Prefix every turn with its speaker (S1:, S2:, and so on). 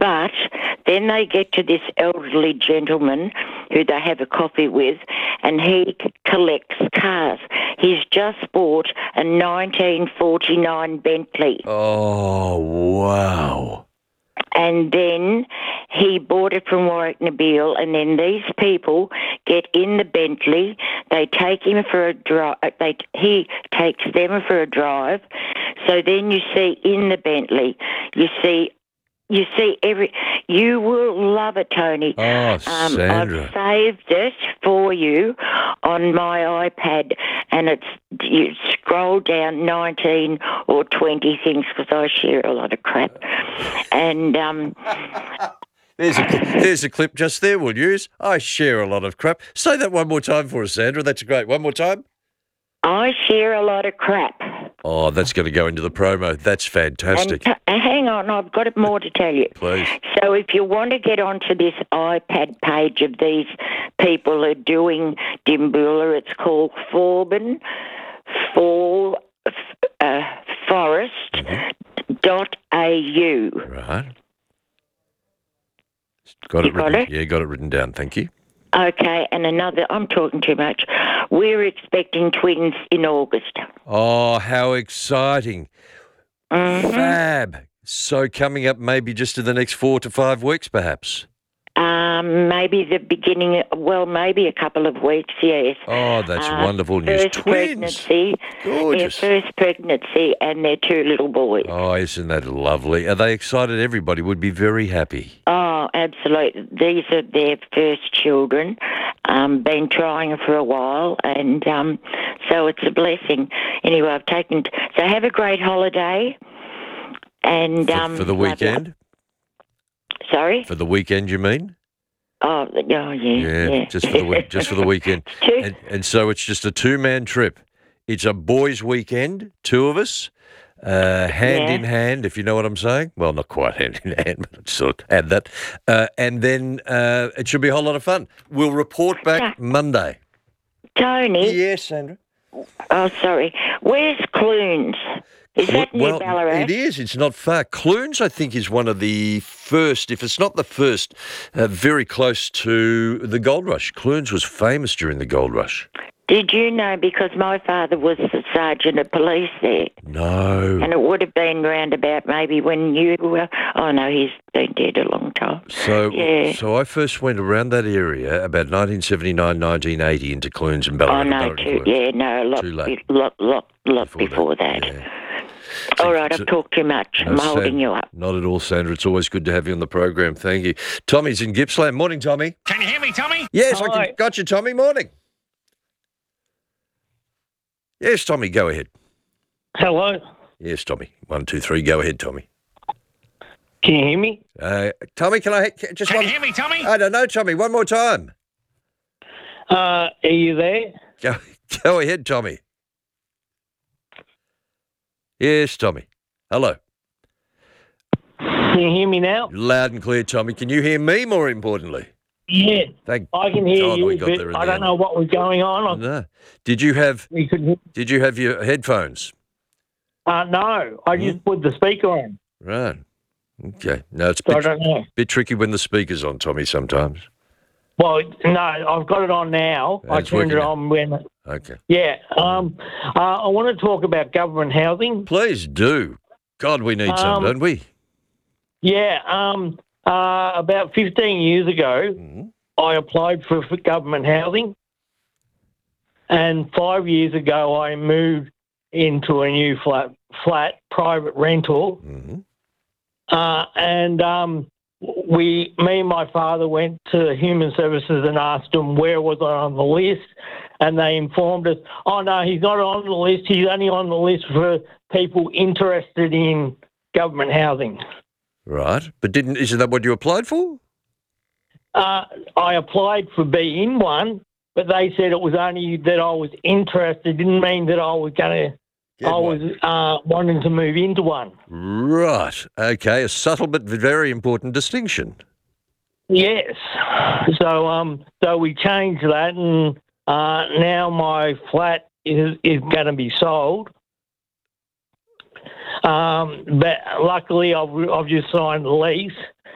S1: But then they get to this elderly gentleman who they have a coffee with, and he collects cars. He's just bought a 1949 Bentley.
S2: Oh, wow.
S1: And then he bought it from Warwick Nabil, and then these people get in the Bentley. They take him for a drive. He takes them for a drive. So then you see in the Bentley, you see you will love it, Tony.
S2: Oh, Sandra.
S1: I've saved it for you on my iPad, and you scroll down 19 or 20 things because I share a lot of crap. And
S2: There's a clip just there we'll use. I share a lot of crap. Say that one more time for us, Sandra. That's great. One more time.
S1: I share a lot of crap.
S2: Oh, that's going to go into the promo. That's fantastic.
S1: And hang on, I've got more to tell you.
S2: Please.
S1: So if you want to get onto this iPad page of these people who are doing Dimboola, it's called Forest.au.
S2: Right. Got it? Yeah, got it written down. Thank you.
S1: Okay, and I'm talking too much. We're expecting twins in August.
S2: Oh, how exciting.
S1: Mm-hmm.
S2: Fab. So coming up maybe just in the next 4 to 5 weeks, perhaps?
S1: Maybe the beginning, maybe a couple of weeks, yes.
S2: Oh, that's wonderful news.
S1: First
S2: Twins.
S1: Pregnancy.
S2: Gorgeous.
S1: Their first pregnancy and their 2 little boys.
S2: Oh, isn't that lovely? Are they excited? Everybody would be very happy.
S1: Oh, absolutely. These are their first children. Been trying for a while, and so it's a blessing. Anyway, so have a great holiday. And
S2: For the weekend?
S1: Sorry?
S2: For the weekend, you mean?
S1: Oh, yeah.
S2: Just for the weekend. And so it's just a 2-man trip. It's a boys' weekend, 2 of us, hand in hand, if you know what I'm saying. Well, not quite hand in hand, but I'd sort of add that. And then it should be a whole lot of fun. We'll report back Monday.
S1: Tony?
S2: Yes, Sandra?
S1: Oh, sorry. Where's Clunes? Is that near Ballarat?
S2: It is. It's not far. Clunes, I think, is one of the first, if it's not the first, very close to the Gold Rush. Clunes was famous during the Gold Rush.
S1: Did you know, because my father was the sergeant of police there?
S2: No.
S1: And it would have been round about maybe when you were... Oh, no, he's been dead a long time.
S2: So I first went around that area about 1979, 1980 into Clunes and Ballarat.
S1: Oh, no, a lot before that.
S2: Yeah.
S1: All right, I've talked too much. I'm holding you up.
S2: Not at all, Sandra. It's always good to have you on the program. Thank you. Tommy's in Gippsland. Morning, Tommy.
S3: Can you hear me, Tommy?
S2: Yes, got you, Tommy. Morning. Yes, Tommy, go ahead.
S4: Hello?
S2: Yes, Tommy. 1, 2, 3, go ahead, Tommy.
S4: Can you hear me?
S2: Tommy, can I just...
S3: Can you hear me, Tommy?
S2: I don't know, Tommy. One more time.
S4: Are you there?
S2: Go ahead, Tommy. Yes, Tommy. Hello.
S4: Can you hear me now?
S2: Loud and clear, Tommy. Can you hear me, more importantly?
S4: Yeah. I can hear you,
S2: but
S4: I don't know what was going on.
S2: No. Did you have your headphones?
S4: No. I just put the speaker on.
S2: Right. Okay. No, it's
S4: I don't know.
S2: a bit tricky when the speaker's on, Tommy, sometimes.
S4: Well, no, I've got it on now. I turned it on when...
S2: Okay.
S4: Yeah. I want to talk about government housing.
S2: Please do. God, we need some, don't we?
S4: Yeah. About 15 years ago, I applied for government housing. And 5 years ago, I moved into a new flat private rental.
S2: Mm-hmm.
S4: Me and my father went to Human Services and asked them where was I on the list, and they informed us, oh, no, he's not on the list. He's only on the list for people interested in government housing.
S2: Right. But isn't that what you applied for?
S4: I applied for being in one, but they said it was only that I was interested. Didn't mean that I was going to... wanting to move into one.
S2: Right. Okay. A subtle but very important distinction.
S4: Yes. So we changed that, and now my flat is going to be sold. But luckily, I've just signed the lease,